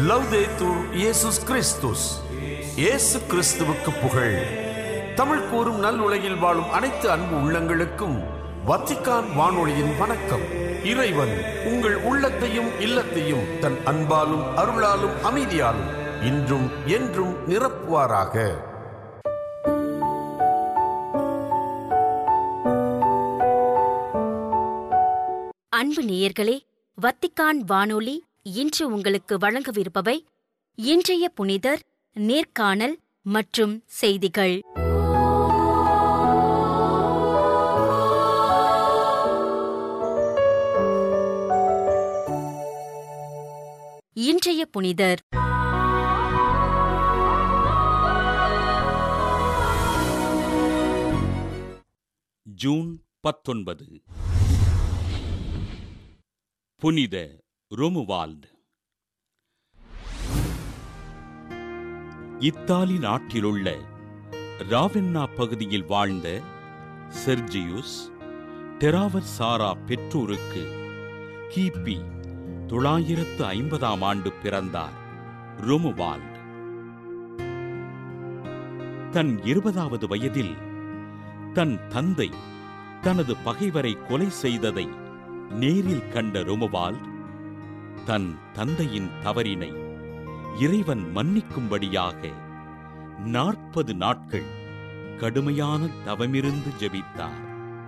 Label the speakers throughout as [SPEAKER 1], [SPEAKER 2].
[SPEAKER 1] லவ்தேத்தூர் இயேசுஸ் கிறிஸ்துஸ். இயேசு கிறிஸ்துவுக்கு புகழ். தமிழ் கூறும் நல்லுலகில் வாழும் அனைத்து அன்பு உள்ளங்களுக்கும் வத்திக்கான் வானொலியின் வணக்கம். இறைவன் உங்கள் உள்ளத்தையும் இல்லத்தையும் தன் அன்பாலும் அருளாலும் அமைதியாலும் இன்றும் என்றும் நிரப்புவாராக.
[SPEAKER 2] அன்பு நேயர்களே, வத்திக்கான் வானொலி இன்று உங்களுக்கு வழங்கவிருப்பவை இன்றைய புனிதர், நேர்காணல் மற்றும் செய்திகள். இன்றைய புனிதர்
[SPEAKER 3] ஜூன் 19. புனித ரோமுவால்ட். இத்தாலி நாட்டிலுள்ள ராவென்னா பகுதியில் வாழ்ந்த செர்ஜியுஸ் டெராவர்சாரா பெற்றோருக்கு கிபி 950 பிறந்தார் ரோமுவால்ட். தன் 20வது வயதில் தன் தந்தை தனது பகைவரை கொலை செய்ததை நேரில் கண்ட ரோமுவால்ட் தன் தந்தையின் தவறினை இறைவன் மன்னிக்கும்படியாக 40 நாட்கள் கடுமையான தவமிருந்து ஜெபித்தார்.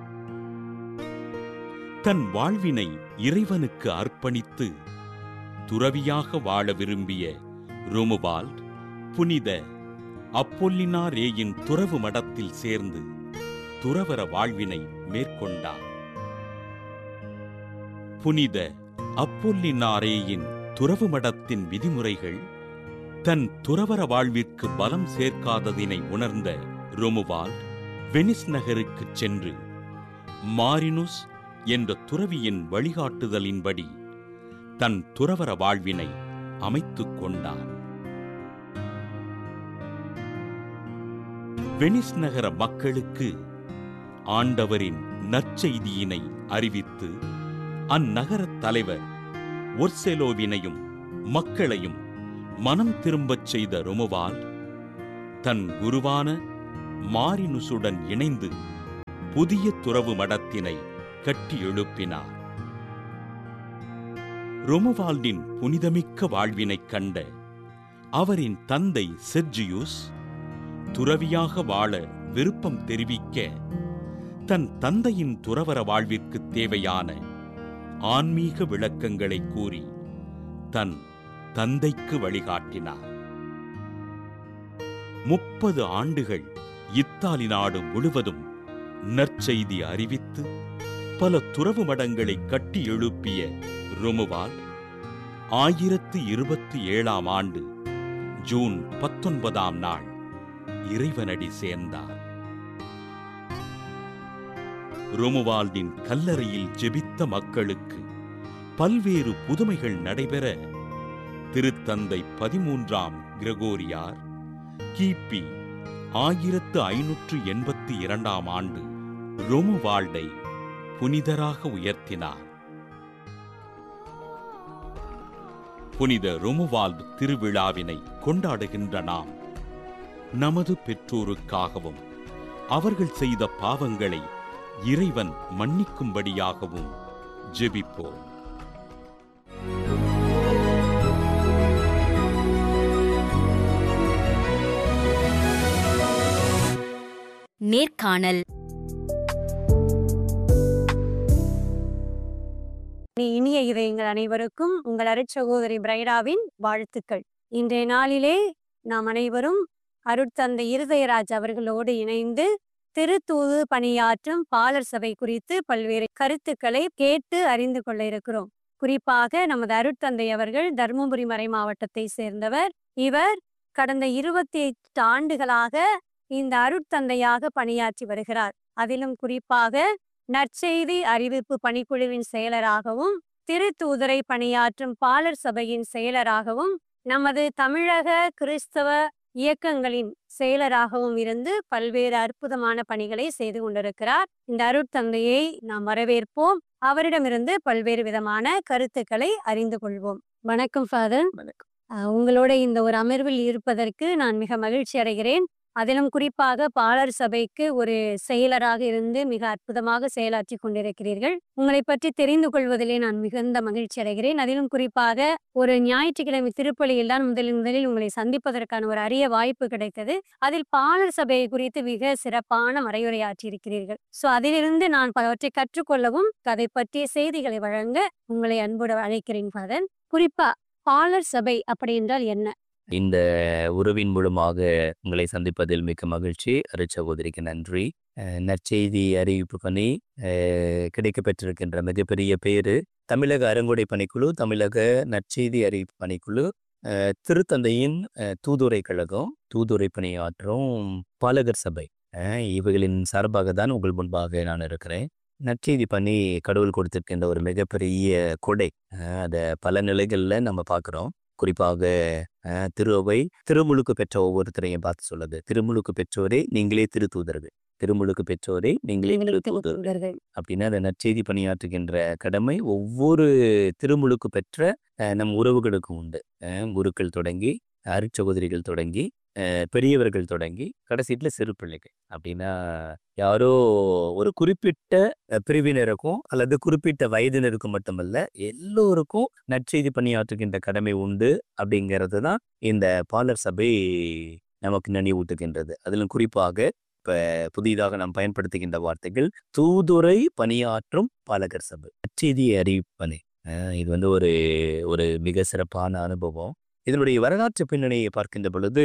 [SPEAKER 3] தன் வாழ்வினை இறைவனுக்கு அர்ப்பணித்து துறவியாக வாழ விரும்பிய ரோமுவால்ட் புனித அப்பொல்லினாரேயின் துறவு மடத்தில் சேர்ந்து துறவற வாழ்வினை மேற்கொண்டார். புனித அப்பொல்லினாரேயின் துறவு மடத்தின் விதிமுறைகள் தன் துறவற வாழ்விற்கு பலம் சேர்க்காததினை உணர்ந்த ரோமுவால்ட் வெனிஸ் நகருக்குச் சென்று மாரினுஸ் என்ற துறவியின் வழிகாட்டுதலின்படி தன் துறவற வாழ்வினை அமைத்துக் கொண்டார். வெனிஸ் நகர மக்களுக்கு ஆண்டவரின் நற்செய்தியினை அறிவித்து அந்நகரத் தலைவர் ஒர்செலோவினையும் மக்களையும் மனம் திரும்பச் செய்த ரோமுவால்ட் தன் குருவான மாரினுசுடன் இணைந்து புதிய துறவு மடத்தினை கட்டி எழுப்பினார். ரோமுவால்டின் புனிதமிக்க வாழ்வினைக் கண்ட அவரின் தந்தை செர்ஜியுஸ் துறவியாக வாழ விருப்பம் தெரிவிக்க தன் தந்தையின் துறவற வாழ்விற்கு தேவையான ஆன்மீக விளக்கங்களை கூறி தன் தந்தைக்கு வழிகாட்டினார். 30 ஆண்டுகள் இத்தாலி நாடு முழுவதும் நற்செய்தி அறிவித்து பல துறவு மடங்களை கட்டி எழுப்பிய ரோமுவால்ட் 1027 ஜூன் 19 இறைவனடி சேர்ந்தார். ரோமுவால்டின் கல்லறையில் ஜெபித்த மக்களுக்கு பல்வேறு புதுமைகள் நடைபெற திருத்தந்தை 13 கிரகோரியார் கிபி 1582 ரோமுவால்டை புனிதராக உயர்த்தினார். புனித ரோமுவால்ட் திருவிழாவினை கொண்டாடுகின்ற நாம் நமது பெற்றோருக்காகவும் அவர்கள் செய்த பாவங்களை இறைவன் மன்னிக்கும்படியாகவும் ஜெபிப்போம்.
[SPEAKER 2] நேர்காணல்.
[SPEAKER 4] இனிய இதயங்கள் அனைவருக்கும் உங்கள் அருட்சகோதரி பிரைடாவின் வாழ்த்துக்கள். இன்றைய நாளிலே நாம் அனைவரும் அருட்தந்தை இருதயராஜ் அவர்களோடு இணைந்து திருத்தூது பணியாற்றும் பாலர் சபை குறித்து பல்வேறு கருத்துக்களை கேட்டு அறிந்து கொள்ள இருக்கிறோம். குறிப்பாக நமது அருட்தந்தை அவர்கள் தர்மபுரி மறை மாவட்டத்தை சேர்ந்தவர். இவர் கடந்த 28 ஆண்டுகளாக இந்த அருட்தந்தையாக பணியாற்றி வருகிறார். அதிலும் குறிப்பாக நற்செய்தி அறிவிப்பு பணிக்குழுவின் செயலராகவும் திருத்தூதரை பணியாற்றும் பாலர் சபையின் செயலராகவும் நமது தமிழக கிறிஸ்தவ இயக்கங்களின் செயலராகவும் இருந்து பல்வேறு அற்புதமான பணிகளை செய்து கொண்டிருக்கிறார். இந்த அருட்தந்தையை நாம் வரவேற்போம். அவரிடமிருந்து பல்வேறு விதமான கருத்துக்களை அறிந்து கொள்வோம். வணக்கம் ஃபாதர். உங்களோட இந்த ஒரு அமர்வில் இருப்பதற்கு நான் மிக மகிழ்ச்சி அடைகிறேன். அதிலும் குறிப்பாக பாலர் சபைக்கு ஒரு செயலராக இருந்து மிக அற்புதமாக செயலாற்றி கொண்டிருக்கிறீர்கள். உங்களை பற்றி தெரிந்து கொள்வதிலே நான் மிகுந்த மகிழ்ச்சி அடைகிறேன். அதிலும் குறிப்பாக ஒரு ஞாயிற்றுக்கிழமை திருப்பலியில் தான் முதலில் உங்களை சந்திப்பதற்கான ஒரு அரிய வாய்ப்பு கிடைத்தது. அதில் பாலர் சபையை குறித்து மிக சிறப்பான மறையுரையாற்றி இருக்கிறீர்கள். அதிலிருந்து நான் பலவற்றை கற்றுக்கொள்ளவும் அதை பற்றிய செய்திகளை வழங்க உங்களை அன்போடு அழைக்கிறேன் ஃபாதர். குறிப்பா பாலர் சபை அப்படி என்றால் என்ன?
[SPEAKER 5] இந்த உறவின் மூலமாக உங்களை சந்திப்பதில் மிக்க மகிழ்ச்சி. அருட்சகோதரிக்கு நன்றி. நற்செய்தி அறிவிப்பு பணி கிடைக்க பெற்றிருக்கின்ற மிகப்பெரிய பேரு தமிழக அறங்குடை பணிக்குழு, தமிழக நற்செய்தி அறிவிப்பு பணிக்குழு, திருத்தந்தையின் தூதுரை கழகம், தூதுரை பணியாற்றும் பாலகர் சபை, இவைகளின் சார்பாக தான் உங்கள் முன்பாக நான் இருக்கிறேன். நற்செய்தி பணி கடவுள் கொடுத்திருக்கின்ற ஒரு மிகப்பெரிய கொடை. அதை பல நிலைகளில் நம்ம பார்க்குறோம். குறிப்பாக திருவை திருமுழுக்கு பெற்ற ஒவ்வொருத்தரையும் பார்த்து சொல்லுது. திருமுழுக்கு பெற்றோரே நீங்களே திருத்தூதர்கள், திருமுழுக்கு பெற்றோரே நீங்களே திருத்தூதர்கள் அப்படின்னா அந்த நற்செய்தி பணியாற்றுகின்ற கடமை ஒவ்வொரு திருமுழுக்கு பெற்ற நம் உறவுகளுக்கும் உண்டு. குருக்கள் தொடங்கி, அருட்சகோதரிகள் தொடங்கி, பெரியவர்கள் தொடங்கி, கடைசியில் சிறு பிள்ளைகள். அப்படின்னா யாரோ ஒரு குறிப்பிட்ட பிரிவினருக்கும் அல்லது குறிப்பிட்ட வயதினருக்கும் மட்டுமல்ல, எல்லோருக்கும் நற்செய்தி பணியாற்றுகின்ற கடமை உண்டு. அப்படிங்கிறது தான் இந்த பாலர் சபை நமக்கு நினைவூட்டுகின்றது. அதிலும் குறிப்பாக இப்ப புதிதாக நாம் பயன்படுத்துகின்ற வார்த்தைகள் தூதுரை பணியாற்றும் பாலகர் சபை, நற்செய்தியை அறிவிப்பணி. இது வந்து ஒரு ஒரு மிக சிறப்பான அனுபவம். இதனுடைய வரலாற்று பின்னணியை பார்க்கின்ற பொழுது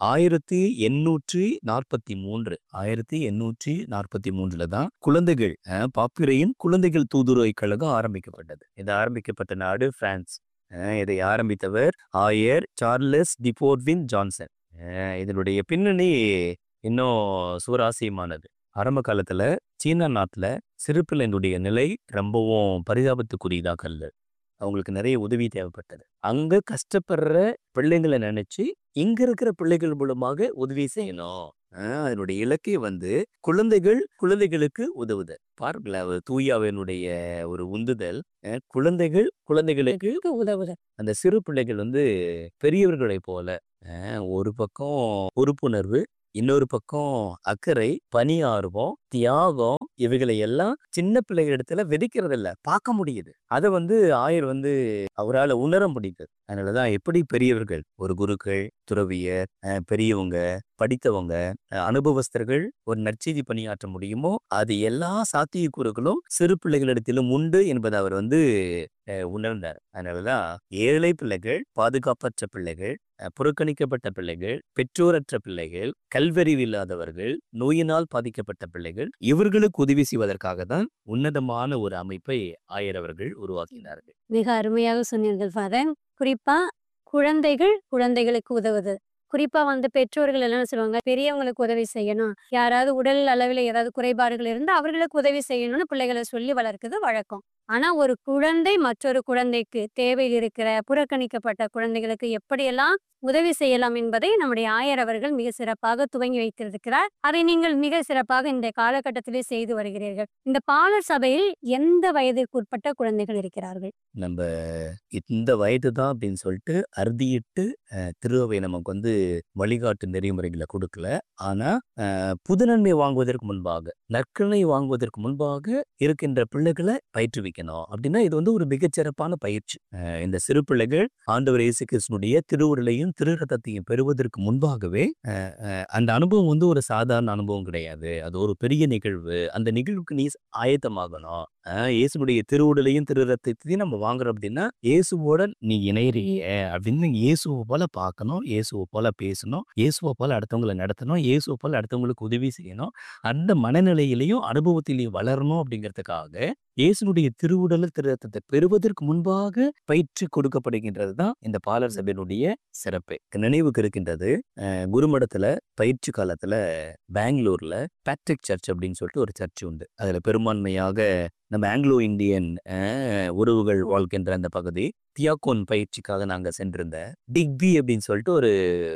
[SPEAKER 5] 1843 தான் குழந்தைகள் பாப்புரையின் குழந்தைகள் தூதுரை கழகம் ஆரம்பிக்கப்பட்டது. இது ஆரம்பிக்கப்பட்ட நாடு பிரான்ஸ். இதை ஆரம்பித்தவர் ஆயர் சார்லஸ் டிபோர்வின் ஜான்சன். இதனுடைய பின்னணி இன்னும் சுவராசியமானது. ஆரம்ப காலத்துல சீனா நாட்டுல சிறு பிள்ளைகளுடைய நிலை ரொம்பவும் பரிதாபத்துக்குரியதாக அல்ல. அவங்களுக்கு நிறைய உதவி தேவைப்பட்டது. அங்க கஷ்டப்படுற பிள்ளைங்களை நினைச்சு இங்க இருக்கிற பிள்ளைகள் மூலமாக உதவி செய்யணும். அதனுடைய இலக்கே வந்து குழந்தைகளுக்கு உதவுதல். பாருங்களேன், தூயாவினுடைய ஒரு உந்துதல். குழந்தைகளுக்கு உதவுதல். அந்த சிறு பிள்ளைகள் வந்து பெரியவர்களை போல ஒரு பக்கம் பொறுப்புணர்வு, இன்னொரு பக்கம் அக்கறை, பணியார்வம், தியாகம், இவைகளை எல்லாம் சின்ன பிள்ளைகள் இடத்துல வெடிக்கிறது இல்ல, பார்க்க முடியுது. அதை வந்து ஆயர் வந்து அவரால் உணர முடியுது. அதனாலதான் எப்படி பெரியவர்கள், ஒரு குருக்கள், துறவியர், பெரியவங்க, படித்தவங்க, அனுபவஸ்தர்கள் ஒரு நற்செய்தி பணியாற்ற முடியுமோ அது எல்லா சாத்தியக்கூறுகளும் சிறு பிள்ளைகளிடத்திலும் உண்டு என்பதை அவர் வந்து உணர்ந்தார். அதனாலதான் ஏழை பிள்ளைகள், பாதுகாப்பற்ற பிள்ளைகள், புறக்கணிக்கப்பட்ட பிள்ளைகள், பெற்றோரற்ற பிள்ளைகள், கல்வறிவு இல்லாதவர்கள், நோயினால் பாதிக்கப்பட்ட பிள்ளைகள், இவர்களுக்கு உதவி செய்வதற்காக தான் உன்னதமான ஒரு அமைப்பை ஆயர் அவர்கள் உருவாக்கினார்கள்.
[SPEAKER 4] மிக அருமையாக சொன்னீர்கள் ஃபாதர். குறிப்பா குழந்தைகளுக்கு உதவுது. குறிப்பா வந்து பெற்றோர்கள் என்ன சொல்லுவாங்க, பெரியவங்களுக்கு உதவி செய்யணும், யாராவது உடல் அளவில் ஏதாவது குறைபாடுகள் இருந்தால் அவர்களுக்கு உதவி செய்யணும்னு பிள்ளைகளை சொல்லி வளர்க்குது வழக்கம். ஆனா ஒரு குழந்தை மற்றொரு குழந்தைக்கு, தேவையில் இருக்கிற புறக்கணிக்கப்பட்ட குழந்தைகளுக்கு எப்படியெல்லாம் உதவி செய்யலாம் என்பதை நம்முடைய ஆயர் அவர்கள் மிக சிறப்பாக துவங்கி வைத்திருக்கிறார். அதை நீங்கள் மிக சிறப்பாக இந்த காலகட்டத்திலே செய்து வருகிறீர்கள். இந்த பாலர் சபையில் எந்த வயதிற்கு உட்பட்ட குழந்தைகள் இருக்கிறார்கள்?
[SPEAKER 5] நம்ம இந்த வயது தான் அப்படின்னு சொல்லிட்டு அறுதியிட்டு திருவை நமக்கு வந்து வழிகாட்டு நெறிமுறைகளை கொடுக்கல. ஆனா புதுநன்மை வாங்குவதற்கு முன்பாக, நற்கனை வாங்குவதற்கு முன்பாக இருக்கின்ற பிள்ளைகளை பயிற்றுவிக்கணும். அப்படின்னா இது வந்து ஒரு மிகச்சிறப்பான பயிற்சி. இந்த சிறு பிள்ளைகள் ஆண்டவர் இயேசு கிறிஸ்துனுடைய திருவுடலையும் திரு ரத்தத்தையும் பெறுவதற்கு முன்பாகவே அந்த அனுபவம் வந்து ஒரு சாதாரண அனுபவம் கிடையாது. அது ஒரு பெரிய நிகழ்வு. அந்த நிகழ்வுக்கு நீ ஆயத்தமாகணும். இயேசுடைய திருவுடலையும் திரு ரத்தத்தையும் நம்ம வாங்குறோம் அப்படின்னா இயேசுவோட நீ இணையறிய அப்படின்னு இயேசுவை போல பார்க்கணும், இயேசுவை போல பேசணும், இயேசுவை போல அடுத்தவங்களை நடத்தணும், இயேசுவை போல அடுத்தவங்களுக்கு உதவி செய்யணும். அந்த மனநிலையிலையும் அனுபவத்திலையும் வளரணும். அப்படிங்கிறதுக்காக இயேசுனுடைய திருவுடல் திரு ரத்தத்தை பெறுவதற்கு முன்பாக பயிற்சி கொடுக்கப்படுகின்றது தான் இந்த பாலர் சபையினுடைய சிறப்பு. நினைவுக்கு இருக்கின்றது, குருமடத்துல பயிற்சி காலத்துல பெங்களூர்ல பேட்ரிக் சர்ச் அப்படின்னு சொல்லிட்டு ஒரு சர்ச் உண்டு. அதுல பெரும்பான்மையாக நம்ம ஆங்கிலோ இந்தியன் உறவுகள் வாழ்கின்ற அந்த பகுதி. தியாகோன் பயிற்சிக்காக நாங்க சென்றிருந்த டிக்பி அப்படின்னு சொல்லிட்டு ஒரு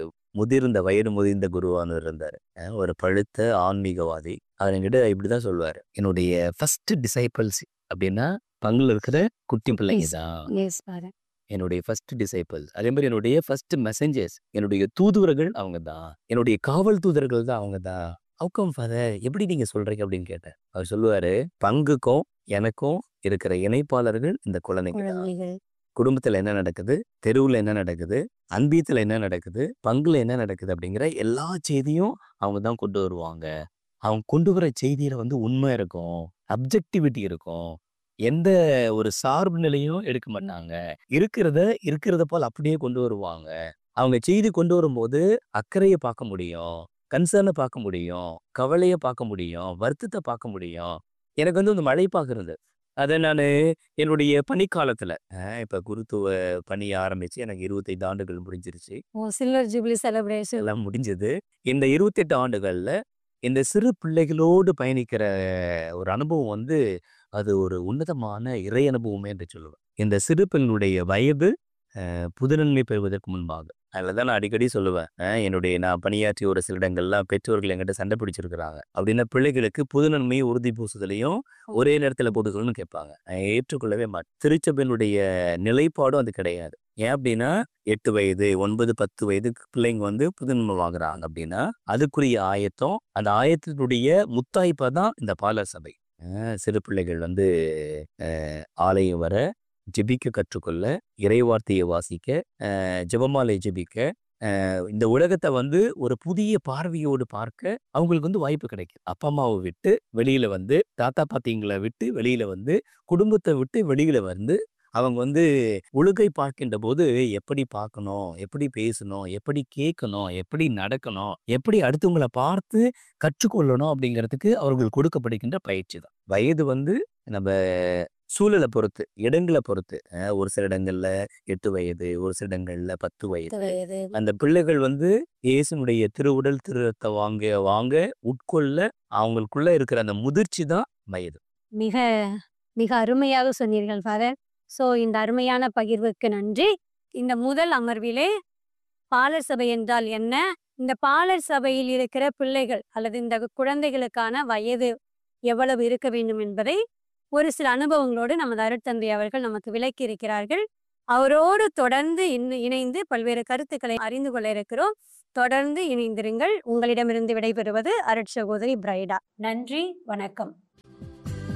[SPEAKER 5] வயது முதிர்ந்த குருவானவர் இருந்தாரு. ஒரு பழுத்த ஆன்மீகவாதி. அவர் என்கிட்ட இப்படிதான் சொல்லுவாரு, என்னுடைய ஃபர்ஸ்ட் டிசைபிள்ஸ் அப்படின்னா பங்குல இருக்கிற குட்டி பிள்ளைங்க தான். என்னுடைய ஃபர்ஸ்ட் டிசைபிள்ஸ், அதே மாதிரி என்னுடைய ஃபர்ஸ்ட் மெசஞ்சர்ஸ், என்னுடைய தூதுவர்கள் அவங்க தான், என்னுடைய காவல் தூதர்கள் தான் அவங்க தான். ஹவுகம் ஃபாதர், எப்படி நீங்க சொல்றீங்க அப்படின்னு கேட்டேன். அவர் சொல்லுவாரு, பங்குக்கும் எனக்கும் இருக்கிற இணைப்பாளர்கள் இந்த குழந்தைங்க தான்.
[SPEAKER 4] குழந்தைகள்.
[SPEAKER 5] குடும்பத்துல என்ன நடக்குது, தெருவுல என்ன நடக்குது, அன்பீத்துல என்ன நடக்குது, பங்குல என்ன நடக்குது அப்படிங்கிற எல்லா செய்தியும் அவங்க தான் கொண்டு வருவாங்க. அவங்க கொண்டு வர செய்தியில வந்து உண்மை இருக்கும், அப்ஜெக்டிவிட்டி இருக்கும், எந்த ஒரு சார்பு நிலையும் எடுக்க மாட்டாங்க. இருக்கிறத போல் அப்படியே கொண்டு வருவாங்க. அவங்க செய்தி கொண்டு வரும்போது அக்கறையை பார்க்க முடியும், கன்சர்னை பார்க்க முடியும், கவலையை பார்க்க முடியும், வருத்தத்தை பார்க்க முடியும். எனக்கு வந்து இந்த மழை பார்க்கறது, அதை நான் என்னுடைய பணிக்காலத்துல இப்ப குருத்துவ பணி ஆரம்பிச்சு எனக்கு 25 ஆண்டுகள் முடிஞ்சிருச்சு.
[SPEAKER 4] சில்வர் ஜூப்ளி செலிப்ரேஷன்
[SPEAKER 5] எல்லாம் முடிஞ்சது. இந்த 28 ஆண்டுகள்ல இந்த சிறு பிள்ளைகளோடு பயணிக்கிற ஒரு அனுபவம் வந்து அது ஒரு உன்னதமான இறை அனுபவமே என்று சொல்லுவேன். இந்த சிறு பெண்ணுடைய வயது புதுநன்மை பெறுவதற்கு முன்பாக. அதில் தான் நான் அடிக்கடி சொல்லுவேன், நான் பணியாற்றிய ஒரு சில இடங்கள்லாம் பெற்றோர்கள் என்கிட்ட சண்டை பிடிச்சிருக்கிறாங்க. அப்படின்னா பிள்ளைகளுக்கு புதுநன்மையை உறுதி பூசுதலையும் ஒரே நேரத்தில் போட்டுக்கணும்னு கேட்பாங்க. நான் ஏற்றுக்கொள்ளவே மாட்டேன். திருச்சபையினுடைய நிலைப்பாடும் அது கிடையாது. ஏன் அப்படின்னா 8 வயது 9 10 வயது பிள்ளைங்க வந்து புதுநன்மை வாங்குறாங்க அப்படின்னா அதுக்குரிய ஆயத்தம், அந்த ஆயத்தினுடைய முத்தாய்ப்பா தான் இந்த பாலர் சபை. சிறு பிள்ளைகள் வந்து ஆலயம் வர, ஜெபிக்க கற்றுக்கொள்ள, இறைவார்த்தையை வாசிக்க, ஜெபமாலை ஜெபிக்க, இந்த உலகத்தை வந்து ஒரு புதிய பார்வையோடு பார்க்க அவங்களுக்கு வந்து வாய்ப்பு கிடைக்கும். அப்பா அம்மாவை விட்டு வெளியில வந்து, தாத்தா பாட்டிங்களை விட்டு வெளியில வந்து, குடும்பத்தை விட்டு வெளியில வந்து அவங்க வந்து ஒழுங்கை பார்க்கின்ற போது எப்படி பார்க்கணும், எப்படி பேசணும், எப்படி கேட்கணும், எப்படி நடக்கணும், எப்படி அடுத்தவங்களை பார்த்து கற்றுக்கொள்ளணும் அப்படிங்கிறதுக்கு அவர்கள் கொடுக்கப்படுகின்ற பயிற்சி தான். வயது வந்து நம்ம சூழலை பொறுத்து, இடங்களை பொறுத்து, ஒரு சில இடங்கள்ல 8 வயது, ஒரு சில இடங்கள்ல 10 வயது. அந்த பிள்ளைகள் வந்து இயேசுனுடைய திருவுடல் திருரத்தை வாங்க உட்கொள்ள அவங்களுக்குள்ள இருக்கிற அந்த முதிர்ச்சி தான் வயது.
[SPEAKER 4] மிக மிக அருமையாக சொன்னீர்கள் ஃபாதர். இந்த அருமையான பகிர்வுக்கு நன்றி. இந்த முதல் அமர்விலே பாலர் சபை என்றால் என்ன, இந்த பாலர் சபையில் இருக்கிற பிள்ளைகள் அல்லது இந்த குழந்தைகளுக்கான வயது எவ்வளவு இருக்க வேண்டும் என்பதை ஒரு சில அனுபவங்களோடு நமது அருட்தந்தை அவர்கள் நமக்கு விளக்கி இருக்கிறார்கள். அவரோடு தொடர்ந்து இணைந்து பல்வேறு கருத்துக்களை அறிந்து கொள்ள இருக்கிறோம். தொடர்ந்து இணைந்திருங்கள். உங்களிடமிருந்து விடைபெறுவது அருட்சகோதரி பிரைடா. நன்றி, வணக்கம்.